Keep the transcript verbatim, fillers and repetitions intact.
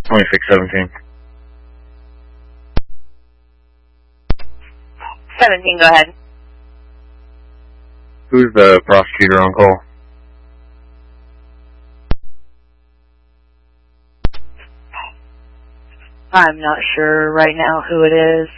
twenty-six seventeen. seventeen, go ahead. Who's the prosecutor on call? I'm not sure right now who it is.